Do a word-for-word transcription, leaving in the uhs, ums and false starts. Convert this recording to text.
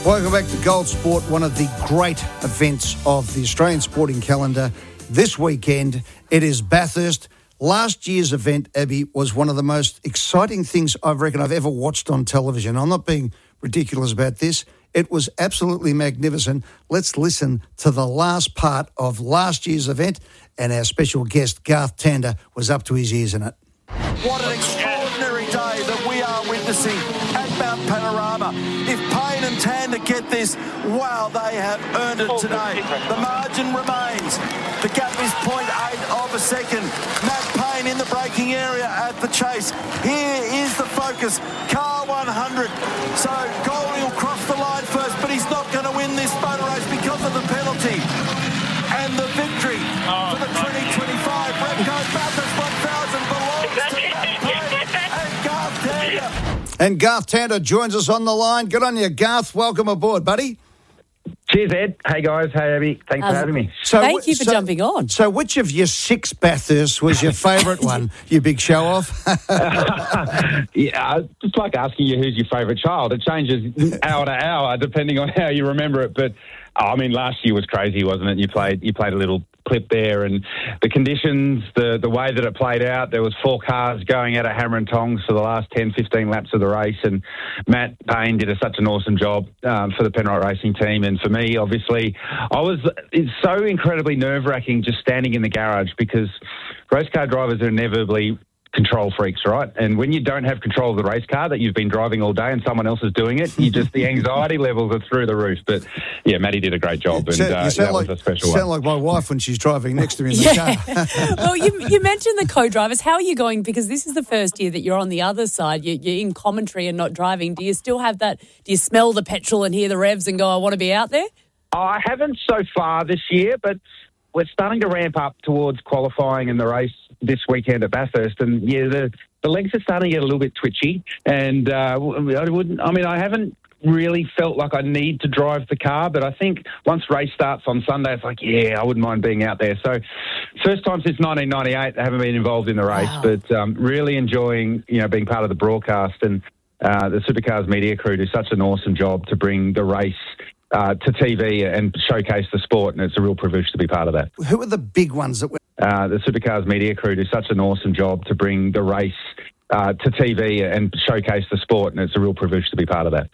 Welcome back to Gold Sport, one of the great events of the Australian sporting calendar. This weekend, it is Bathurst. Last year's event, Abby, was one of the most exciting things I reckon I've ever watched on television. I'm not being ridiculous about this. It was absolutely magnificent. Let's listen to the last part of last year's event, and our special guest, Garth Tander, was up to his ears in it. What an extraordinary day that we are witnessing at Mount Panorama. If Payne and Tander get this, wow, they have earned it today. The margin remains. The gap is zero point eight of a second. Matt Payne in the braking area at the chase. Here is the focus. Car one hundred. So Goldie will cross the line first, but he's not going to win this motor race because of the penalty. And the victory oh, for the twenty twenty-five Repco Bathurst one thousand belongs to Matt Payne and Garth Tander. And Garth Tander joins us on the line. Good on you, Garth. Welcome aboard, buddy. Cheers, Ed. Hey, guys. Hey, Abby. Thanks um, for having me. So, Thank you for so, jumping on. So which of your six Bathursts was your favourite one, you big show-off? yeah, it's like asking you who's your favourite child. It changes hour to hour depending on how you remember it. But, oh, I mean, last year was crazy, wasn't it? You played you played a little clip there, and the conditions, the the way that it played out, there was four cars going out at hammer and tongs for the last ten, fifteen laps of the race, and Matt Payne did a, such an awesome job um, for the Penrite Racing team, and for me, obviously, I was, it's so incredibly nerve-wracking just standing in the garage, because race car drivers are inevitably control freaks, right? And when you don't have control of the race car that you've been driving all day and someone else is doing it, you just, the anxiety levels are through the roof. But yeah, Matty did a great job, and sound, uh, that like, was a special you one. sound like my wife when she's driving next to me in the yeah. car. Well, you, you mentioned the co-drivers. How are you going? Because this is the first year that you're on the other side. You, you're in commentary and not driving. Do you still have that? Do you smell the petrol and hear the revs and go, I want to be out there? I haven't so far this year, but we're starting to ramp up towards qualifying in the race this weekend at Bathurst, and yeah, the the legs are starting to get a little bit twitchy. And uh, I wouldn't. I mean, I haven't really felt like I need to drive the car, but I think once race starts on Sunday, it's like, yeah, I wouldn't mind being out there. So, first time since nineteen ninety-eight, I haven't been involved in the race, wow. but um, really enjoying, you know, being part of the broadcast, and uh, the Supercars media crew do such an awesome job to bring the race Uh, to T V and showcase the sport, and it's a real privilege to be part of that. Who are the big ones that were... Uh, the Supercars media crew do such an awesome job to bring the race uh, to T V and showcase the sport, and it's a real privilege to be part of that.